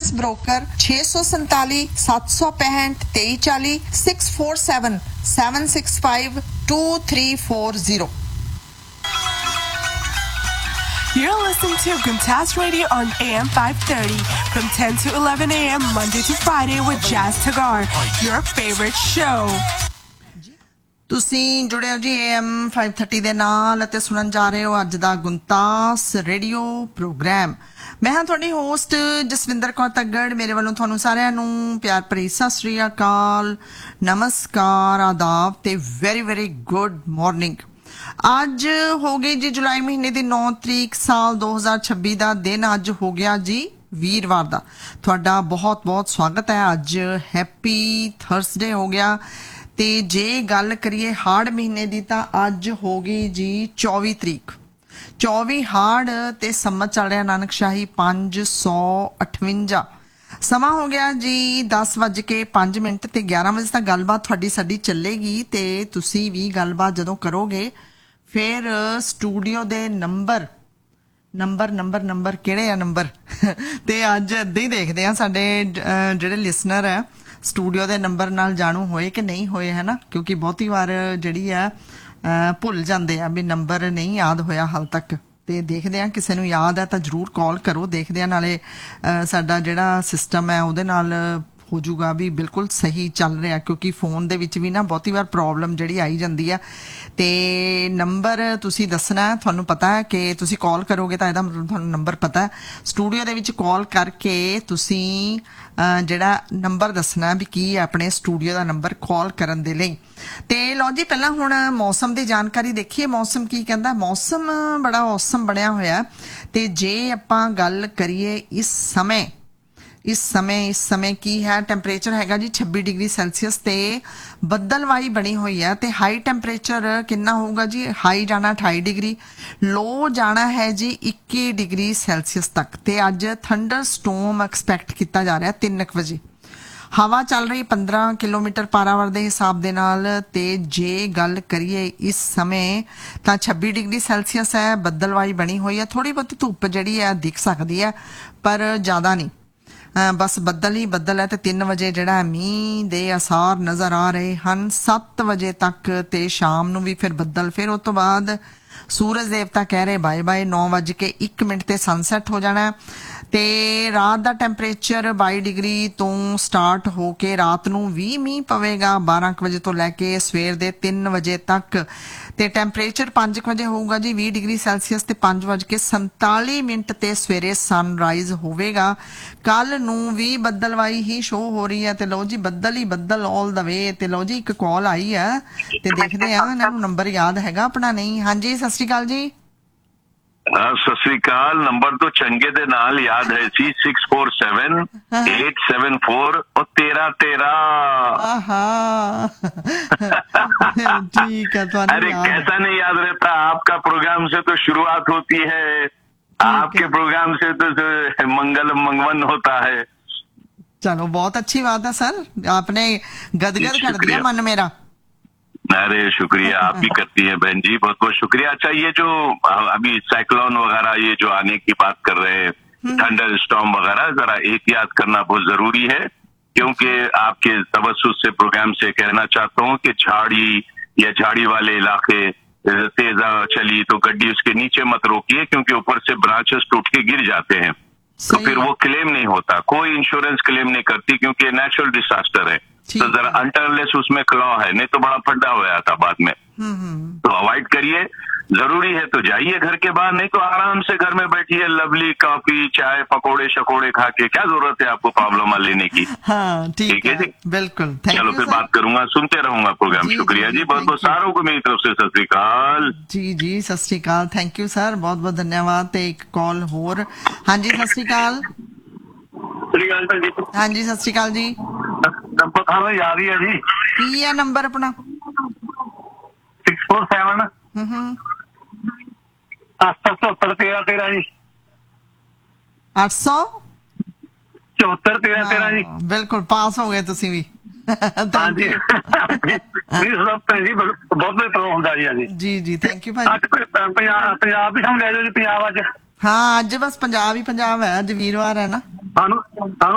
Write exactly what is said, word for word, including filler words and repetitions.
Finance broker छे सौ संताली सात सौ पैंठ तेई चाली six four seven seven six five to three four zero. You're listening to Guntas Radio on A M five thirty from ten to eleven a m Monday to Friday with Jazz Tagar, your favorite show. ਤੁਸੀਂ ਜੁੜੇ ਹੋ ਜੀ A M five thirty ਦੇ ਨਾਲ ਅਤੇ ਸੁਣਨ ਜਾ ਰਹੇ ਹੋ ਅੱਜ ਦਾ ਗੁੰਤਾਸ ਰੇਡੀਓ ਪ੍ਰੋਗਰਾਮ। ਮੈਂ ਹਾਂ ਤੁਹਾਡੀ ਹੋਸਟ ਜਸਵਿੰਦਰ ਕੌਰ ਤੱਗੜ। ਮੇਰੇ ਵੱਲੋਂ ਤੁਹਾਨੂੰ ਸਾਰਿਆਂ ਨੂੰ ਪਿਆਰ ਭਰੀ ਸਤਿ ਸ੍ਰੀ ਅਕਾਲ, ਨਮਸਕਾਰ, ਆਦਾਬ ਤੇ ਵੈਰੀ ਵੈਰੀ ਗੁੱਡ ਮਾਰਨਿੰਗ। ਅੱਜ ਹੋ ਗਈ ਜੀ ਜੁਲਾਈ ਮਹੀਨੇ ਦੀ ਨੌ ਤਰੀਕ, ਸਾਲ ਦੋ ਹਜ਼ਾਰ ਛੱਬੀ ਦਾ ਦਿਨ ਅੱਜ ਹੋ ਗਿਆ ਜੀ ਵੀਰਵਾਰ ਦਾ। ਤੁਹਾਡਾ ਬਹੁਤ ਬਹੁਤ ਸਵਾਗਤ ਹੈ। ਅੱਜ ਹੈਪੀ ਥਰਸਡੇ ਹੋ ਗਿਆ। ਤੇ ਜੇ ਗੱਲ ਕਰੀਏ ਹਾੜ ਮਹੀਨੇ ਦੀ ਤਾਂ ਅੱਜ ਹੋ ਗਈ ਜੀ ਚੌਵੀ ਤਰੀਕ। ਚੌਵੀ ਹਾੜ ਤੇ ਸੰਮਤ ਚੱਲ ਰਿਹਾ ਨਾਨਕ ਸ਼ਾਹੀ ਪੰਜ ਸੌ ਅਠਵੰਜਾ। ਸਮਾਂ ਹੋ ਗਿਆ ਜੀ ਦਸ ਵੱਜ ਕੇ ਪੰਜ ਮਿੰਟ ਤੇ ਗਿਆਰਾਂ ਵਜੇ ਤੱਕ ਗੱਲਬਾਤ ਤੁਹਾਡੀ ਸਾਡੀ ਚੱਲੇਗੀ। ਤੇ ਤੁਸੀਂ ਵੀ ਗੱਲਬਾਤ ਜਦੋਂ ਕਰੋਗੇ ਫਿਰ ਸਟੂਡੀਓ ਦੇ ਨੰਬਰ ਨੰਬਰ ਨੰਬਰ ਨੰਬਰ ਕਿਹੜੇ ਆ ਨੰਬਰ ਤੇ ਅੱਜ ਏਦਾਂ ਹੀ ਦੇਖਦੇ ਆ ਸਾਡੇ ਜਿਹੜੇ ਲਿਸਨਰ ਹੈ ਸਟੂਡੀਓ ਦੇ ਨੰਬਰ ਨਾਲ ਜਾਣੂ ਹੋਏ ਕਿ ਨਹੀਂ ਹੋਏ, ਹੈ ਨਾ, ਕਿਉਂਕਿ ਬਹੁਤੀ ਵਾਰ ਜਿਹੜੀ ਆ ਭੁੱਲ ਜਾਂਦੇ ਆ ਵੀ ਨੰਬਰ ਨਹੀਂ ਯਾਦ ਹੋਇਆ ਹਾਲ ਤੱਕ। ਤੇ ਦੇਖਦੇ ਆ ਕਿਸੇ ਨੂੰ ਯਾਦ ਹੈ ਤਾਂ ਜ਼ਰੂਰ ਕਾਲ ਕਰੋ। ਦੇਖਦੇ ਆ ਨਾਲੇ ਸਾਡਾ ਜਿਹੜਾ ਸਿਸਟਮ ਹੈ ਉਹਦੇ ਨਾਲ ਹੋ ਜੂਗਾ ਵੀ ਬਿਲਕੁਲ ਸਹੀ ਚੱਲ ਰਿਹਾ, ਕਿਉਂਕਿ ਫੋਨ ਦੇ ਵਿੱਚ ਵੀ ਨਾ ਬਹੁਤੀ ਵਾਰ ਪ੍ਰੋਬਲਮ ਜਿਹੜੀ ਆਈ ਜਾਂਦੀ ਆ। ਤੇ ਨੰਬਰ ਤੁਸੀਂ ਦੱਸਣਾ, ਤੁਹਾਨੂੰ ਪਤਾ ਹੈ ਕਿ ਤੁਸੀਂ ਕਾਲ ਕਰੋਗੇ ਤਾਂ ਇਹਦਾ ਮਤਲਬ ਤੁਹਾਨੂੰ ਨੰਬਰ ਪਤਾ ਹੈ। ਸਟੂਡੀਓ ਦੇ ਵਿੱਚ ਕਾਲ ਕਰਕੇ ਤੁਸੀਂ ਜਿਹੜਾ ਨੰਬਰ ਦੱਸਣਾ ਵੀ ਕੀ ਹੈ ਆਪਣੇ ਸਟੂਡੀਓ ਦਾ ਨੰਬਰ ਕਾਲ ਕਰਨ ਦੇ ਲਈ। ਤੇ ਲਓ ਜੀ ਪਹਿਲਾਂ ਹੁਣ ਮੌਸਮ ਦੀ ਜਾਣਕਾਰੀ ਦੇਖੀਏ। ਮੌਸਮ ਕੀ ਕਹਿੰਦਾ? ਮੌਸਮ ਬੜਾ ਔਸਮ ਬਣਿਆ ਹੋਇਆ। ਤੇ ਜੇ ਆਪਾਂ ਗੱਲ ਕਰੀਏ ਇਸ ਸਮੇਂ ਇਸ ਸਮੇਂ ਇਸ ਸਮੇਂ ਕੀ ਹੈ ਟੈਂਪਰੇਚਰ ਹੈਗਾ ਜੀ ਛੱਬੀ ਡਿਗਰੀ ਸੈਲਸੀਅਸ ਤੇ ਬੱਦਲਵਾਈ ਬਣੀ ਹੋਈ ਹੈ। ਤੇ ਹਾਈ ਟੈਂਪਰੇਚਰ ਕਿੰਨਾ ਹੋਊਗਾ ਜੀ? ਹਾਈ ਜਾਣਾ ਅਠਾਈ ਡਿਗਰੀ, ਲੋ ਜਾਣਾ ਹੈ ਜੀ ਇੱਕੀ ਡਿਗਰੀ ਸੈਲਸੀਅਸ ਤੱਕ। ਤੇ ਅੱਜ ਥੰਡਰ ਸਟੋਮ ਐਕਸਪੈਕਟ ਕੀਤਾ ਜਾ ਰਿਹਾ ਤਿੰਨ ਕੁ ਵਜੇ। ਹਵਾ ਚੱਲ ਰਹੀ ਪੰਦਰਾਂ ਕਿਲੋਮੀਟਰ ਪਰ ਆਵਰ ਦੇ ਹਿਸਾਬ ਦੇ ਨਾਲ। ਤੇ ਜੇ ਗੱਲ ਕਰੀਏ ਇਸ ਸਮੇਂ ਤਾਂ ਛੱਬੀ ਡਿਗਰੀ ਸੈਲਸੀਅਸ ਹੈ, ਬੱਦਲਵਾਈ ਬਣੀ ਹੋਈ ਹੈ। ਥੋੜੀ ਬਹੁਤੀ ਧੁੱਪ ਜਿਹੜੀ ਹੈ ਦਿਖ ਸਕਦੀ ਹੈ ਪਰ ਜ਼ਿਆਦਾ ਨਹੀਂ, ਬਸ ਬੱਦਲ ਹੀ ਬੱਦਲ ਹੈ। ਤੇ ਤਿੰਨ ਵਜੇ ਜਿਹੜਾ ਮੀਂਹ ਦੇ ਆਸਾਰ ਨਜ਼ਰ ਆ ਰਹੇ ਹਨ, ਸੱਤ ਵਜੇ ਤੱਕ ਤੇ ਸ਼ਾਮ ਨੂੰ ਵੀ ਫਿਰ ਬੱਦਲ। ਫਿਰ ਉਸ ਤੋਂ ਬਾਅਦ ਸੂਰਜ ਦੇਵਤਾ ਕਹਿ ਰਹੇ ਬਾਏ ਬਾਏ। ਨੌ ਵੱਜ ਕੇ ਇੱਕ ਮਿੰਟ ਤੇ ਸਨਸੈਟ ਹੋ ਜਾਣਾ। ਤੇ ਰਾਤ ਦਾ ਟੈਂਪਰੇਚਰ ਬਾਈ ਡਿਗਰੀ ਤੋਂ ਸਟਾਰਟ ਹੋ ਕੇ ਰਾਤ ਨੂੰ ਵੀ ਮੀਂਹ ਪਵੇਗਾ ਬਾਰਾਂ ਕੁ ਵਜੇ ਤੋਂ ਲੈ ਕੇ ਸਵੇਰ ਦੇ ਤਿੰਨ ਵਜੇ ਤੱਕ। ਤੇ ਟੈਂਪਰੇਚਰ ਪੰਜ ਕੁ ਵਜੇ ਹੋਊਗਾ ਜੀ ਵੀਹ ਡਿਗਰੀ ਸੈਲਸੀਅਸ ਤੇ ਪੰਜ ਵੱਜ ਕੇ ਸੰਤਾਲੀ ਮਿੰਟ ਤੇ ਸਵੇਰੇ ਸਨਰਾਈਜ਼ ਹੋਵੇਗਾ। ਕੱਲ ਨੂੰ ਵੀ ਬੱਦਲਵਾਈ ਹੀ ਸ਼ੋਅ ਹੋ ਰਹੀ ਹੈ। ਤੇ ਲਓ ਜੀ ਬੱਦਲ ਹੀ ਬੱਦਲ ਆਲ ਦਾ ਵੇ। ਤੇ ਲਓ ਜੀ ਇੱਕ ਕਾਲ ਆਈ ਹੈ ਤੇ ਦੇਖਦੇ ਆ ਇਹਨਾਂ ਨੂੰ ਨੰਬਰ ਯਾਦ ਹੈਗਾ ਆਪਣਾ ਨਹੀਂ। ਹਾਂਜੀ ਸਤਿ ਸ਼੍ਰੀ ਅਕਾਲ ਜੀ। हाँ सत श्री अकाल। नंबर तो चंगे दे नाल याद है C six four seven eight seven four और तेरह तेरह। ठीक है। अरे कैसा नहीं याद रहता? आपका प्रोग्राम से तो शुरुआत होती है, आपके प्रोग्राम से तो मंगल मंगवन होता है। चलो बहुत अच्छी बात है सर, आपने गदगद कर दिया मन मेरा। अरे शुक्रिया, आप भी करती हैं बहन जी, बहुत बहुत शुक्रिया। अच्छा ये जो अभी साइक्लोन वगैरह ये जो आने की बात कर रहे हैं, थंडर स्टॉर्म वगैरह, जरा एहतियात करना बहुत जरूरी है। क्योंकि आपके तवज्जुह से प्रोग्राम से कहना चाहता हूँ कि झाड़ी या झाड़ी वाले इलाके तेज चली तो गड्डी उसके नीचे मत रोकिए, क्योंकि ऊपर से ब्रांचेस टूट के गिर जाते हैं तो फिर वो क्लेम नहीं होता, कोई इंश्योरेंस क्लेम नहीं करती, क्योंकि नेचुरल डिजास्टर है। तो जरा अनटरलेस उसमें क्लॉ है, नहीं तो बड़ा फड्डा हो जाता बाद में। तो अवॉइड करिए। जरूरी है तो जाइए घर के बाहर, नहीं तो आराम से घर में बैठिए, लवली कॉफी चाय पकोड़े शकोड़े खा के। क्या जरूरत है आपको प्रॉब्लम लेने की? हाँ, ठीक है जी, बिल्कुल। चलो फिर बात करूंगा, सुनते रहूंगा प्रोग्राम। शुक्रिया जी, बहुत बहुत सारों को मेरी तरफ से सत श्री अकाल। जी जी सत श्री अकाल, थैंक यू सर, बहुत बहुत धन्यवाद। एक कॉल होर। हाँ जी सत श्री अकाल। हाँ जी सत श्री अकाल जी। नंबर थानों याद ही है जी, की है नंबर अपना? सिक्स फोर सेवन अठ सौ चौहत्तर तेरह तेरह जी। अठ सौ चौहत्तर तेरह तेरह जी। बिल्कुल पास हो गए तुसी भी। हाँ जी बहुत प्रॉब्लम होता जी। जी जी थैंक यू भाई। पंजाब भी हम ले जाओ जी, पंजाब अज। हाँ अज बस पंजाब ही पंजाब है, अज वीरवार है ना।